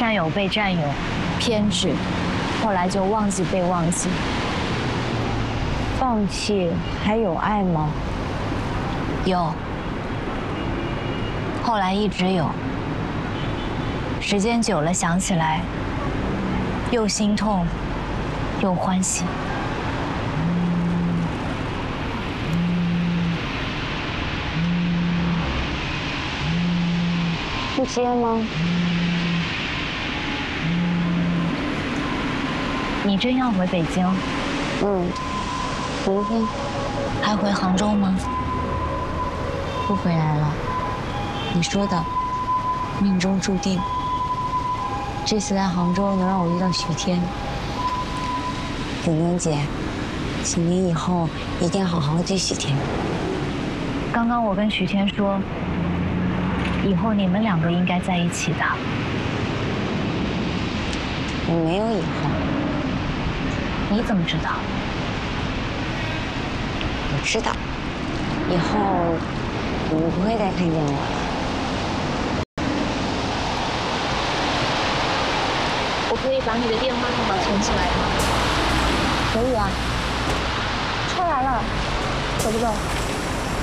占有被占有，偏执，后来就忘记被忘记。 放弃还有爱吗？ 有，后来一直有。时间久了，想起来，又心痛，又欢喜。 不接吗？ 你真要回北京？ 明天还回杭州吗？ 不回来了。你说的，命中注定。这次来杭州能让我遇到许天。景宁姐，请您以后一定要好好对许天。 刚刚我跟许天说，以后你们两个应该在一起的。 我没有以后。 你怎么知道？ 我知道，以后你们不会再看见我了。 我可以把你的电话号码存起来吗？ 可以啊。 车来了，走不走？